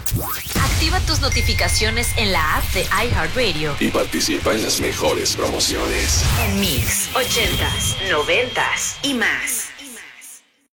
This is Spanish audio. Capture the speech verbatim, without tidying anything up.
Activa tus notificaciones en la app de iHeartRadio y participa en las mejores promociones. en Mix, ochentas, noventas y más.